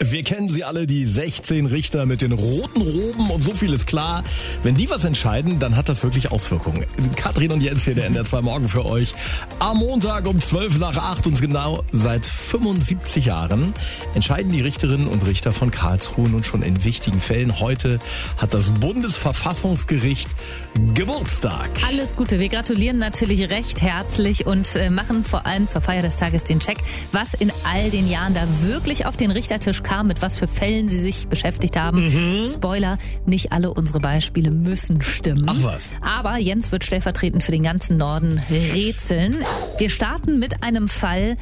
Wir kennen sie alle, die 16 Richter mit den roten Roben und so viel ist klar. Wenn die was entscheiden, dann hat das wirklich Auswirkungen. Katrin und Jens hier, der NDR 2 Morgen für euch. Am Montag um 7:12 und genau seit 75 Jahren entscheiden die Richterinnen und Richter von Karlsruhe nun schon in wichtigen Fällen. Heute hat das Bundesverfassungsgericht Geburtstag. Alles Gute. Wir gratulieren natürlich recht herzlich und machen vor allem zur Feier des Tages den Check, was in all den Jahren da wirklich auf den Richtertisch kam, mit was für Fällen sie sich beschäftigt haben. Spoiler, nicht alle unsere Beispiele müssen stimmen. Ach was. Aber Jens wird stellvertretend für den ganzen Norden rätseln. Wir starten mit einem Fall,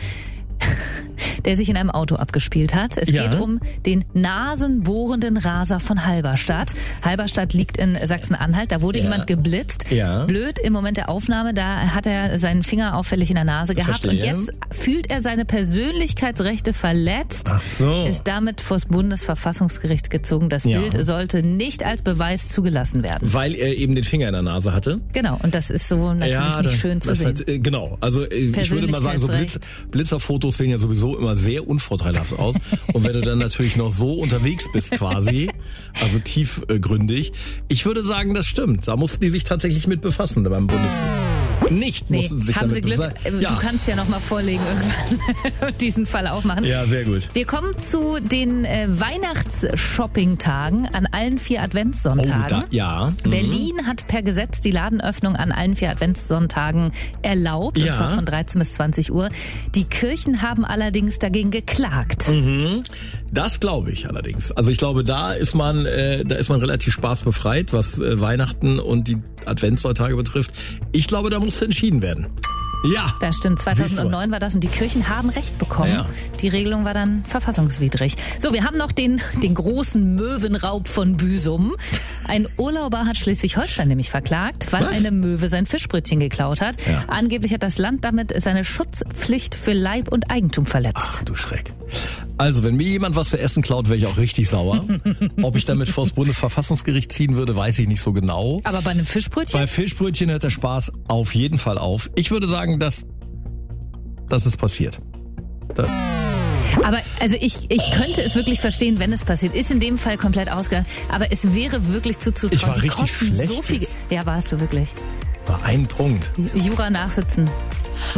der sich in einem Auto abgespielt hat. Es geht um den nasenbohrenden Raser von Halberstadt. Halberstadt liegt in Sachsen-Anhalt. Da wurde jemand geblitzt. Ja. Blöd im Moment der Aufnahme, da hat er seinen Finger auffällig in der Nase gehabt. Verstehe. Und jetzt fühlt er seine Persönlichkeitsrechte verletzt. Ach so. Ist damit vors Bundesverfassungsgericht gezogen. Das Bild sollte nicht als Beweis zugelassen werden. Weil er eben den Finger in der Nase hatte. Genau, und das ist so natürlich nicht schön zu sehen. Genau, also ich würde mal sagen, so Blitzerfotos sehen ja sowieso immer sehr unvorteilhaft aus. Und wenn du dann natürlich noch so unterwegs bist quasi, also tiefgründig, ich würde sagen, das stimmt. Da mussten die sich tatsächlich mit befassen beim mussten sich haben damit Sie Glück. befassen. Du kannst ja noch mal vorlegen irgendwann und diesen Fall aufmachen. Ja, sehr gut. Wir kommen zu den Weihnachts-Shopping-Tagen an allen 4 Adventssonntagen. Berlin hat per Gesetz die Ladenöffnung an allen 4 Adventssonntagen erlaubt, und zwar von 13 bis 20 Uhr. Die Kirchen haben allerdings dagegen geklagt. Das glaube ich allerdings. Also ich glaube, da ist man relativ spaßbefreit, was Weihnachten und die Adventssonntage betrifft. Ich glaube, da musste entschieden werden. Ja. Das stimmt, 2009 war das und die Kirchen haben Recht bekommen. Ja. Die Regelung war dann verfassungswidrig. So, wir haben noch den großen Möwenraub von Büsum. Ein Urlauber hat Schleswig-Holstein nämlich verklagt, weil eine Möwe sein Fischbrötchen geklaut hat. Ja. Angeblich hat das Land damit seine Schutzpflicht für Leib und Eigentum verletzt. Ach du Schreck. Also, wenn mir jemand was zu essen klaut, wäre ich auch richtig sauer. Ob ich damit vors Bundesverfassungsgericht ziehen würde, weiß ich nicht so genau. Aber bei einem Fischbrötchen? Bei Fischbrötchen hört der Spaß auf jeden Fall auf. Ich würde sagen, dass es passiert. Aber also ich könnte es wirklich verstehen, wenn es passiert. Ist in dem Fall komplett ausgegangen. Aber es wäre wirklich zuzutrauen. Ich war die richtig kosten schlecht so viel. jetzt. Ja, warst du wirklich. War ein Punkt. Jura nachsitzen.